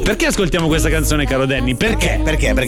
Perché ascoltiamo questa canzone, caro Danny? Perché?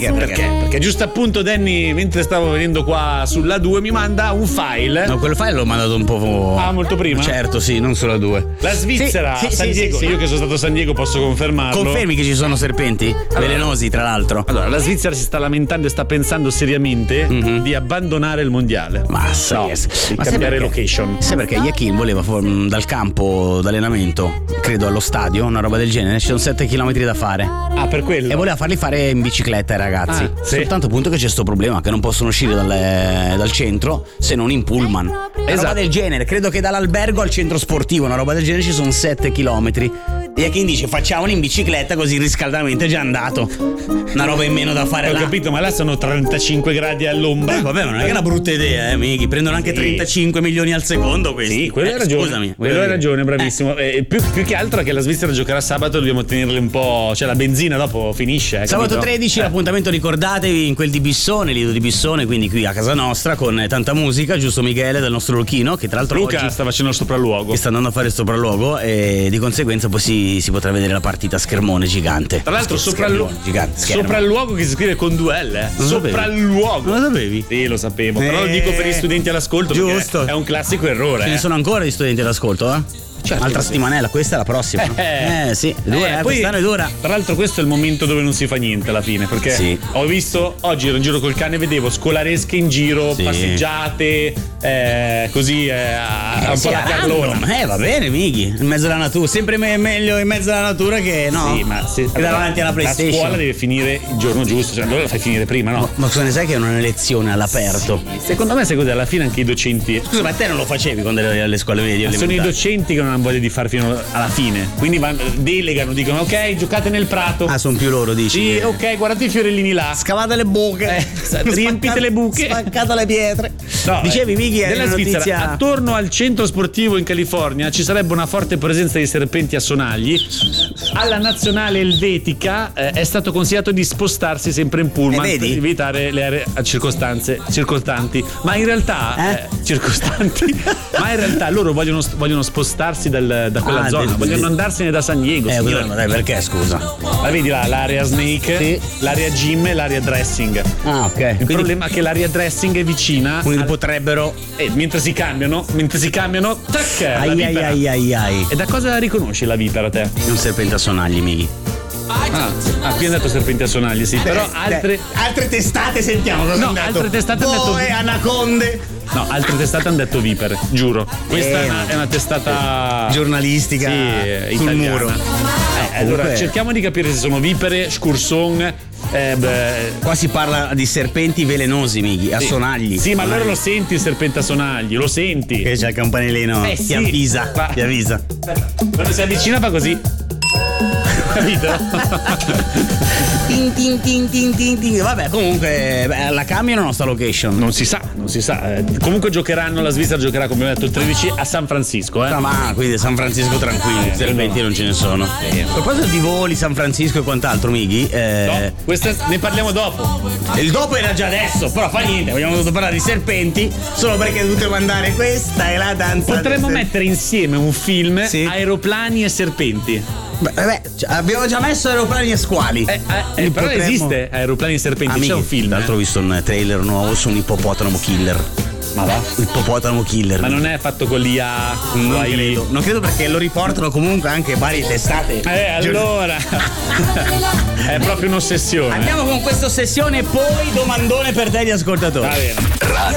Perché giusto appunto Danny, mentre stavo venendo qua sulla 2, mi manda un file. No, quel file l'ho mandato un po'. Ah, molto prima? Certo, sì, non solo a 2. La Svizzera, Sì, San Diego, sì. io che sono stato a San Diego posso confermarlo. Confermi che ci sono serpenti? Velenosi, tra l'altro. Allora, la Svizzera si sta lamentando e sta pensando seriamente di abbandonare il mondiale. Ma no, di cambiare location. Sai perché Yakin voleva dal campo d'allenamento, credo allo stadio, una roba del genere, ci sono 7 km da fare. Ah, per quello. E voleva farli fare in bicicletta ai ragazzi. Sì. Soltanto appunto che c'è sto problema che non possono uscire dal centro se non in pullman. Una roba del genere, credo che dall'albergo al centro sportivo, una roba del genere, ci sono 7 km. E Yakin dice facciamoli in bicicletta così il riscaldamento è già andato. Una roba in meno da fare. Ho là. capito, ma là sono 35 gradi all'ombra. Vabbè, non è che è una brutta idea, Mighi. Prendono anche 35 milioni al secondo questi. Sì, quello hai ragione. Scusami. Quello hai ragione, bravissimo. Più che altro è che la Svizzera giocherà sabato, dobbiamo tenerle un po'. Cioè la benzina dopo finisce. Sabato capito? 13 l'appuntamento, ricordatevi, in quel di Bissone, Lido di Bissone, quindi qui a casa nostra, con tanta musica, giusto Michele del nostro Luchino, che tra l'altro Luca oggi sta facendo il sopralluogo. che sta andando a fare il sopralluogo e di conseguenza poi si potrà vedere la partita a schermone gigante. Tra l'altro gigante, schermo. sopralluogo che si scrive con 2 L. Non Sopralluogo. lo sapevi? Sì, lo sapevo. Però lo dico per gli studenti all'ascolto. Giusto. Perché è un classico errore. Ce ne sono ancora di studenti all'ascolto, Certo, Altra sì. settimanella, questa è la prossima. Sì, dura, poi, quest'anno è dura. Tra l'altro questo è il momento dove non si fa niente alla fine, perché Sì. ho visto, oggi ero in giro col cane e vedevo scolaresche in giro, Sì. passeggiate, così un po' la carlona. Va bene, Mighi, in mezzo alla natura, sempre meglio in mezzo alla natura che no. Sì, ma che davanti alla PlayStation. La scuola deve finire il giorno giusto, cioè allora la fai finire prima, no? Ma cosa ne sai che è una lezione all'aperto? Secondo me, sai cos'è? Alla fine anche i docenti. Scusa, ma te non lo facevi quando eri alle scuole medie? Sono i docenti che non hanno voglia di far fino alla fine, quindi delegano, dicono ok, giocate nel prato. Ah, sono più loro, dici? Sì, ok, guardate i fiorellini là. Scavate le buche, riempite le buche. spaccate le pietre. No, Dicevi, Mighi, della una Svizzera, notizia. attorno al centro sportivo in California ci sarebbe una forte presenza di serpenti a sonagli. Alla nazionale elvetica è stato consigliato di spostarsi sempre in pullman per evitare le aree circostanti. Ma in realtà circostanti. Ma in realtà loro vogliono spostarsi da quella zona, vogliono andarsene da San Diego. Dai, perché scusa? La vedi là, l'area snake, Sì. l'area gym e l'area dressing. Ah, ok. Il problema è che l'area dressing è vicina. Quindi potrebbero. Mentre si cambiano, tac, la vipera. Ai. E da cosa riconosci la vipera te? Un serpente a sonagli, Mighi. Qui hanno detto serpenti a sonagli, sì. Però altre testate sentiamo cosa hanno detto. altre testate hanno detto anaconde. No, altre testate hanno detto vipere, giuro. Questa è una testata giornalistica sul italiana. muro. Allora cerchiamo di capire se sono vipere, scurson. Qua si parla di serpenti velenosi, Mighi, a sonagli. Sì, ma allora lo senti il serpente a sonagli, lo senti. Che c'è il campanellino, ti avvisa. Ti avvisa. Quando si avvicina fa così. Capito? Ting, ting, ting, ting, ting, ting. Vabbè, comunque la cambiano la nostra location. Non si sa. Comunque la Svizzera giocherà, come ho detto, il 13 a San Francisco. Ma quindi San Francisco tranquilli, serpenti non ce ne sono. A proposito di voli, San Francisco e quant'altro, Mighi. No, ne parliamo dopo. Il dopo era già adesso, però fa niente, abbiamo dovuto parlare di serpenti solo perché dovete mandare questa e la danza. Potremmo mettere insieme un film, aeroplani e serpenti. Abbiamo già messo aeroplani e squali. Però esiste aeroplani e serpenti, c'è un film. Tra l'altro ho visto un trailer nuovo su un ippopotamo killer. Ma va? Ippopotamo killer. Ma non è fatto con l'IA? Non credo perché lo riportano comunque anche varie testate. Allora è proprio un'ossessione. Andiamo con questa ossessione e poi domandone per te di ascoltatori. Va bene.